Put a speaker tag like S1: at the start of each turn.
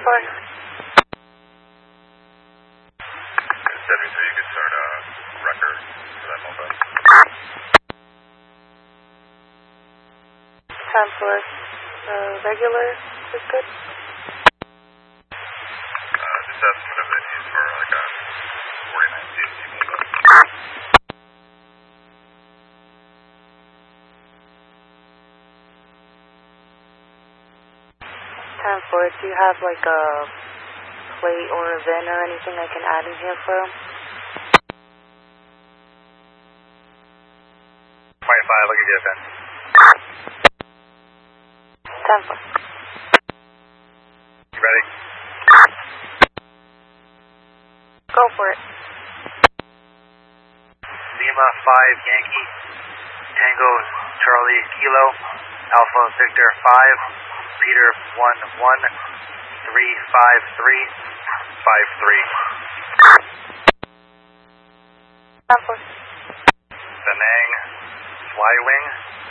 S1: 4.
S2: 73, you could turn a record for that mobile.
S1: 10-4. Regular is good.
S2: Just estimate of the needs for like a 49 CST mobile.
S1: 10-4. Do you have like a plate or a VIN or anything I can add in here for him?
S2: 25, I'll give you a VIN.
S1: 10-4.
S2: You ready?
S1: Go for it.
S3: Lima 5 Yankee, Tango Charlie Kilo, Alpha Victor 5, Peter 1 1, 3 5 3 5 3.
S1: 10-4.
S2: Da Nang Flywing